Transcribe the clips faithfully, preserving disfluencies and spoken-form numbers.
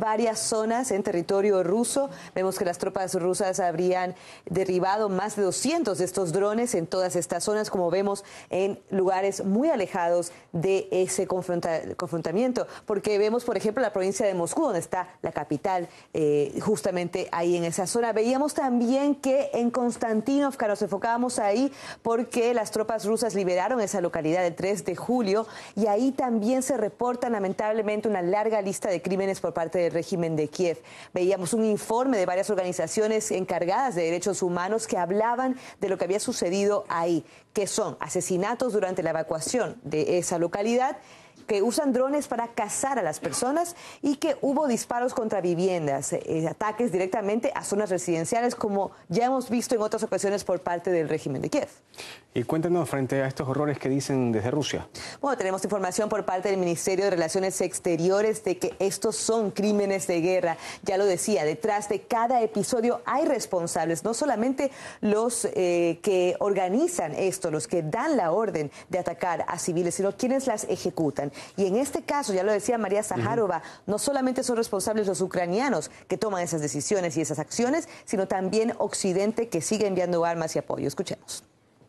varias zonas en territorio ruso. Vemos que las tropas rusas habrían derribado más de doscientos de estos drones en todas estas zonas, como vemos en lugares muy alejados de ese confronta confrontamiento. Porque vemos, por ejemplo, la provincia de Moscú, donde está la capital, eh, justamente ahí en esa zona. Veíamos también que en Konstantinovka, nos enfocábamos ahí porque las tropas rusas liberaron esa localidad el tres de julio y ahí también se reporta lamentablemente una larga lista de crímenes por parte del régimen de Kiev. Veíamos un informe de varias organizaciones encargadas de derechos humanos que hablaban de lo que había sucedido ahí, que son asesinatos durante la evacuación de esa localidad, que usan drones para cazar a las personas y que hubo disparos contra viviendas, eh, ataques directamente a zonas residenciales, como ya hemos visto en otras ocasiones por parte del régimen de Kiev. Y cuéntenos, frente a estos horrores que dicen desde Rusia. Bueno, tenemos información por parte del Ministerio de Relaciones Exteriores de que estos son crímenes de guerra. Ya lo decía, detrás de cada episodio hay responsables, no solamente los eh, que organizan esto, los que dan la orden de atacar a civiles, sino quienes las ejecutan. Y en este caso, ya lo decía María Zaharova, uh-huh. no solamente son responsables los ucranianos que toman esas decisiones y esas acciones, sino también Occidente, que sigue enviando armas y apoyo. Escuchemos.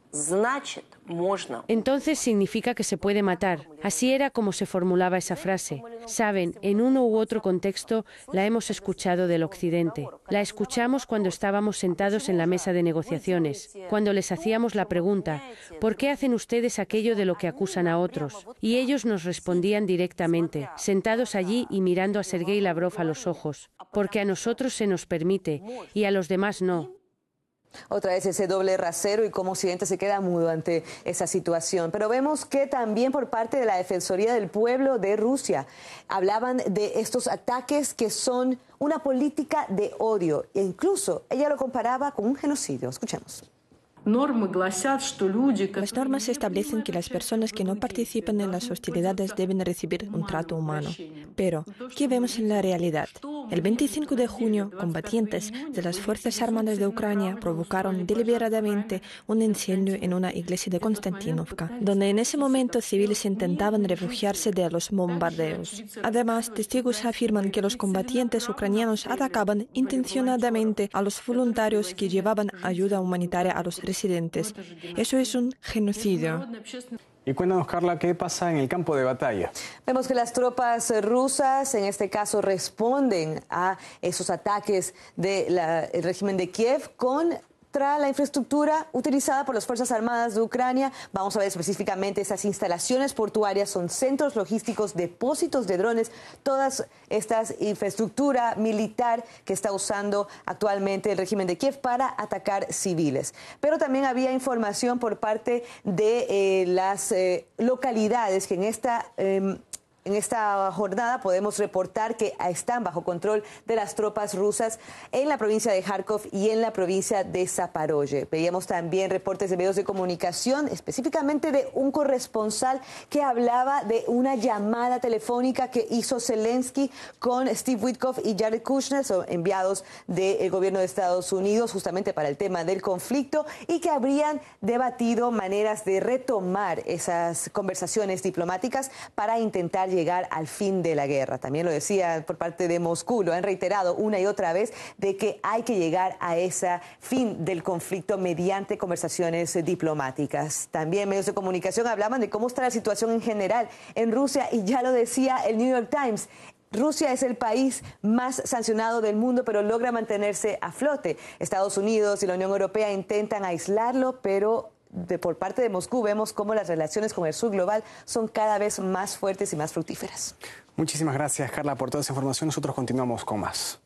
Entonces significa que se puede matar. Así era como se formulaba esa frase. Saben, en uno u otro contexto la hemos escuchado del Occidente. La escuchamos cuando estábamos sentados en la mesa de negociaciones, cuando les hacíamos la pregunta, ¿por qué hacen ustedes aquello de lo que acusan a otros? Y ellos nos respondían directamente, sentados allí y mirando a Sergei Lavrov a los ojos, porque a nosotros se nos permite y a los demás no. Otra vez ese doble rasero y cómo Occidente se queda mudo ante esa situación. Pero vemos que también por parte de la Defensoría del Pueblo de Rusia hablaban de estos ataques que son una política de odio. E incluso ella lo comparaba con un genocidio. Escuchemos. Las normas establecen que las personas que no participan en las hostilidades deben recibir un trato humano. Pero, ¿qué vemos en la realidad? El veinticinco de junio, combatientes de las Fuerzas Armadas de Ucrania provocaron deliberadamente un incendio en una iglesia de Konstantinovka, donde en ese momento civiles intentaban refugiarse de los bombardeos. Además, testigos afirman que los combatientes ucranianos atacaban intencionadamente a los voluntarios que llevaban ayuda humanitaria a los residentes. Eso es un genocidio. Y cuéntanos, Carla, ¿qué pasa en el campo de batalla? Vemos que las tropas rusas, en este caso, responden a esos ataques del régimen de Kiev con la infraestructura utilizada por las Fuerzas Armadas de Ucrania. Vamos a ver específicamente esas instalaciones portuarias, son centros logísticos, depósitos de drones, todas estas infraestructura militar que está usando actualmente el régimen de Kiev para atacar civiles. Pero también había información por parte de eh, las eh, localidades que en esta... Eh, En esta jornada podemos reportar que están bajo control de las tropas rusas en la provincia de Kharkov y en la provincia de Zaporozhye. Veíamos también reportes de medios de comunicación, específicamente de un corresponsal que hablaba de una llamada telefónica que hizo Zelensky con Steve Witkoff y Jared Kushner, son enviados del gobierno de Estados Unidos justamente para el tema del conflicto, y que habrían debatido maneras de retomar esas conversaciones diplomáticas para intentar llegar al fin de la guerra. También lo decía por parte de Moscú, lo han reiterado una y otra vez, de que hay que llegar a ese fin del conflicto mediante conversaciones diplomáticas. También medios de comunicación hablaban de cómo está la situación en general en Rusia, y ya lo decía el New York Times. Rusia es el país más sancionado del mundo, pero logra mantenerse a flote. Estados Unidos y la Unión Europea intentan aislarlo, pero De, por parte de Moscú vemos cómo las relaciones con el sur global son cada vez más fuertes y más fructíferas. Muchísimas gracias, Carla, por toda esa información. Nosotros continuamos con más.